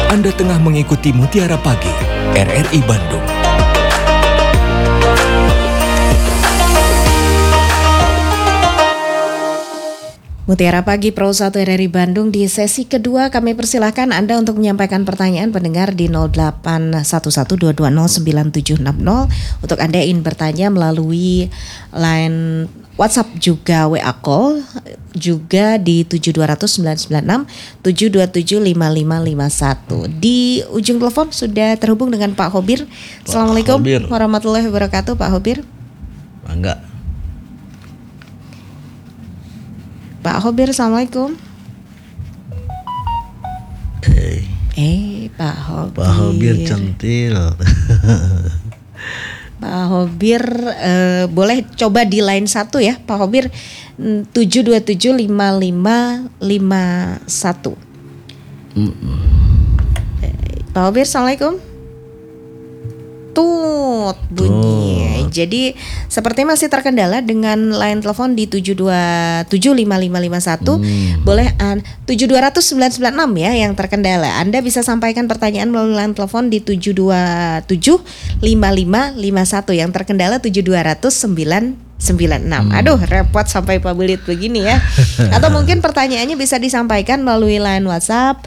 Anda tengah mengikuti Mutiara Pagi, RRI Bandung. Mutiara Pagi Pro 1 RRI Bandung, di sesi kedua kami persilahkan Anda untuk menyampaikan pertanyaan pendengar di 081122097660. Untuk Anda yang ingin bertanya melalui line WhatsApp juga WA call juga di 7220996 7275551. Di ujung telepon sudah terhubung dengan Pak Hobir. Assalamualaikum warahmatullahi wabarakatuh, Pak Hobir. Enggak. Pak Hobir, assalamualaikum. Pak Hobir. Pak Hobir centil. Pak Hobir, boleh coba di line 1 ya, Pak Hobir. 7275551. Pak Hobir, assalamualaikum. Tut bunyi. Jadi seperti masih terkendala dengan line telepon di 7275551. Boleh 72996 ya yang terkendala. Anda bisa sampaikan pertanyaan melalui line telepon di 7275551, yang terkendala 72996. Aduh, repot sampai Pak Belit begini ya. Atau mungkin pertanyaannya bisa disampaikan melalui line WhatsApp